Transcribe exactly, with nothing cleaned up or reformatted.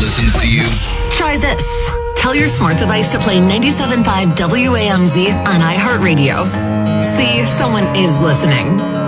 listens to you? Try this. Tell your smart device to play ninety-seven point five W A M Z on iHeartRadio. See, someone is listening.